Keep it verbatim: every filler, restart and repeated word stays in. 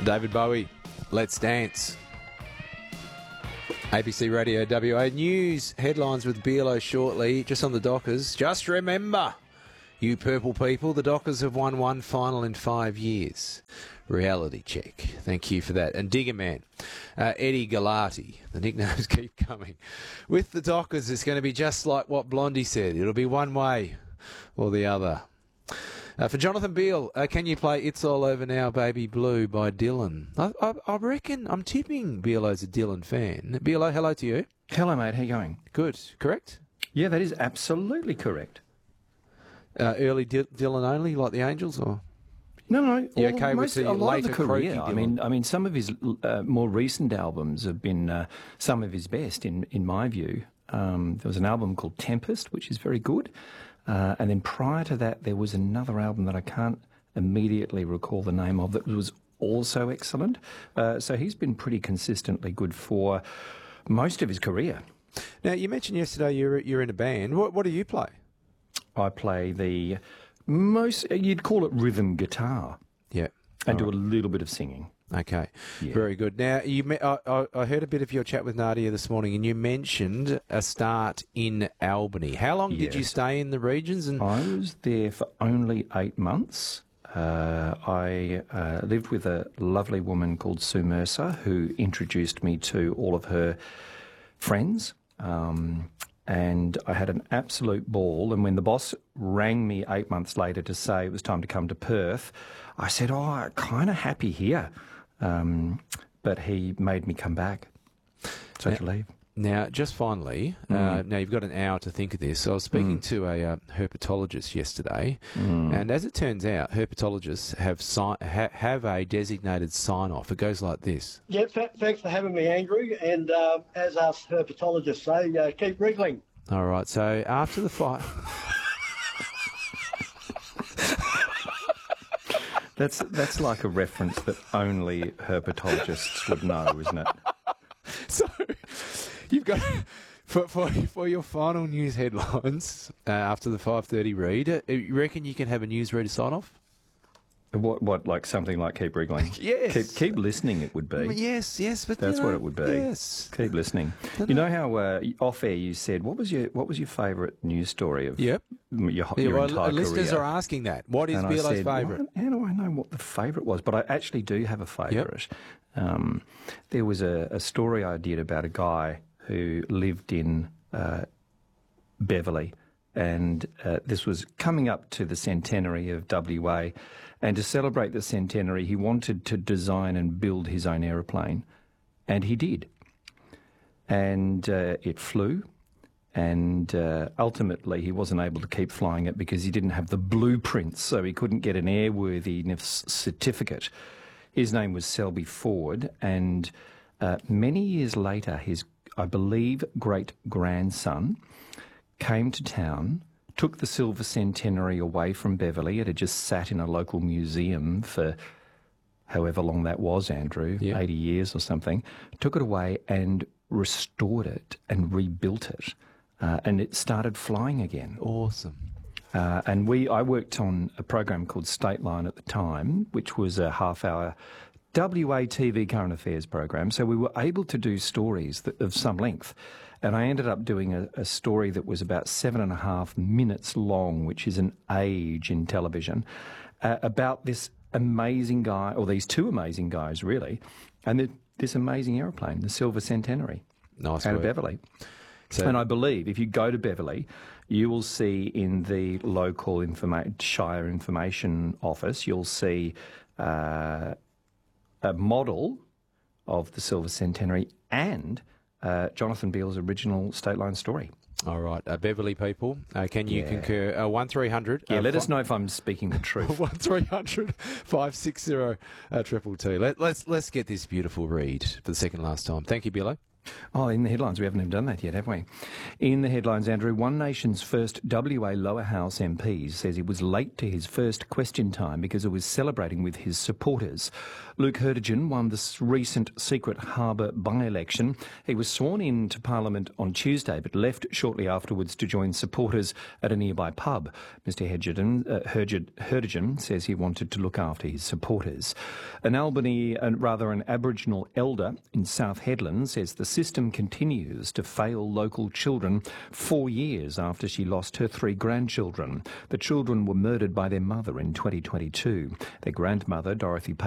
David Bowie, Let's Dance. A B C Radio W A News headlines with Bealo shortly. Just on the Dockers. Just remember, you purple people, the Dockers have won one final in five years. Reality check. Thank you for that. And Digger Man, uh, Eddie Galati. The nicknames keep coming. With the Dockers, it's going to be just like what Blondie said. It'll be one way or the other. Uh, for Jonathan Beale, uh, can you play It's All Over Now, Baby Blue by Dylan? I, I, I reckon, I'm tipping Bealo's a Dylan fan. Bealo, hello to you. Hello, mate. How you going? Good. Correct? Yeah, that is absolutely correct. Uh, early D- Dylan only, like the Angels, or? No, no. You all, okay most, with the a lot later of the career? croaky I mean, I mean, some of his uh, more recent albums have been uh, some of his best, in in my view. Um, there was an album called Tempest, which is very good. Uh, and then prior to that, there was another album that I can't immediately recall the name of that was also excellent. Uh, so he's been pretty consistently good for most of his career. Now, you mentioned yesterday you're you're in a band. What what do you play? I play the most, you'd call it rhythm guitar. Yeah. And All do right. a little bit of singing. Okay, Yeah. very good. Now, you, me- I, I I heard a bit of your chat with Nadia this morning, and you mentioned a start in Albany. How long did you Yes. stay in the regions? And I was there for only eight months. Uh, I uh, lived with a lovely woman called Sue Mercer, who introduced me to all of her friends. Um, and I had an absolute ball. And when the boss rang me eight months later to say it was time to come to Perth, I said, oh, I'm kind of happy here. Um, but he made me come back. So I had to leave. now, just finally, uh, now you've got an hour to think of this. So I was speaking to a uh, herpetologist yesterday, and as it turns out, herpetologists have si- ha- have a designated sign-off. It goes like this. Yeah, th- thanks for having me, Andrew. And uh, as us herpetologists say, uh, keep wriggling. All right, so after the fight... That's that's like a reference that only herpetologists would know, isn't it? So you've got for for for your final news headlines uh, after the five thirty read. Uh, you reckon you can have a newsreader sign off? What what like something like keep wriggling? Yes. Keep keep listening. It would be. Yes, yes, but That's you know, what it would be. Yes. Keep listening. You know how uh, off air you said what was your what was your favourite news story of Yep. your, your Yeah, well, entire listeners career? are asking that. What is And I Bealo's said, favourite? "What- How do I know what the favourite was? But I actually do have a favourite. Um, there was a, a story I did about a guy who lived in uh, Beverley, and uh, this was coming up to the centenary of W A. And to celebrate the centenary, he wanted to design and build his own aeroplane, and he did. And uh, it flew. And uh, ultimately, he wasn't able to keep flying it because he didn't have the blueprints, so he couldn't get an airworthiness certificate. His name was Selby Ford, and uh, many years later, his, I believe, great-grandson came to town, took the silver centenary away from Beverley. It had just sat in a local museum for however long that was, Andrew, Yeah. eighty years or something, took it away and restored it and rebuilt it. Uh, and it started flying again. Awesome. Uh, and we, I worked on a program called State Line at the time, which was a half-hour W A T V current affairs program. So we were able to do stories that, of some length. And I ended up doing a, a story that was about seven and a half minutes long, which is an age in television, uh, about this amazing guy, or these two amazing guys, really, and the, this amazing aeroplane, the Silver Centenary, Nice out of work. Beverley. So- And I believe if you go to Beverley, you will see in the local informa- Shire Information Office, you'll see uh, a model of the Silver Centenary and uh, Jonathan Beale's original State Line story. All right, uh, Beverley people, uh, can you Yeah. concur? Uh, one three hundred. Yeah, uh, let fi- us know if I'm speaking the truth. One three hundred five six zero uh, triple two. Let, let's let's get this beautiful read for the second last time. Thank you, Bealo. Oh, in the headlines, we haven't even done that yet, have we? In the headlines, Andrew, One Nation's first W A Lower House M P says he was late to his first question time because he was celebrating with his supporters. Luke Hurtigan won this recent Secret Harbour by-election. He was sworn in to Parliament on Tuesday but left shortly afterwards to join supporters at a nearby pub. Mister Hurtigan, uh, Hurtigan says he wanted to look after his supporters. An Albany, uh, rather an Aboriginal elder in South Hedland says the system continues to fail local children four years after she lost her three grandchildren. The children were murdered by their mother in twenty twenty-two. Their grandmother, Dorothy